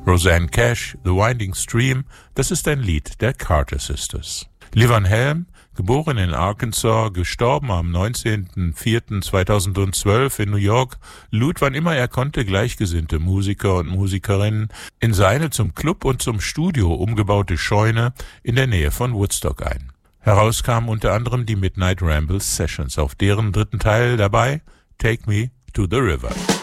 Rosanne Cash, The Winding Stream, das ist ein Lied der Carter Sisters. Levon Helm, geboren in Arkansas, gestorben am 19.04.2012 in New York, lud, wann immer er konnte, gleichgesinnte Musiker und Musikerinnen in seine zum Club und zum Studio umgebaute Scheune in der Nähe von Woodstock ein. Heraus kamen unter anderem die Midnight Ramble Sessions, auf deren dritten Teil dabei Take Me to the River.